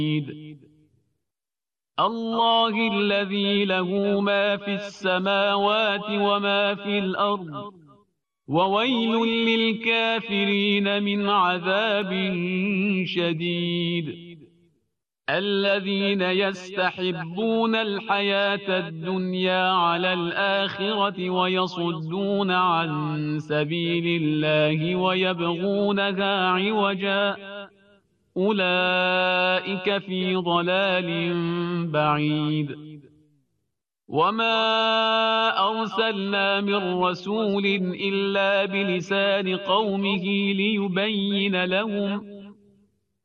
الله الذي له ما في السماوات وما في الأرض وويل للكافرين من عذاب شديد. الذين يستحبون الحياة الدنيا على الآخرة ويصدون عن سبيل الله ويبغونها عوجا أولئك في ضلال بعيد. وما أرسلنا من رسول إلا بلسان قومه ليبين لهم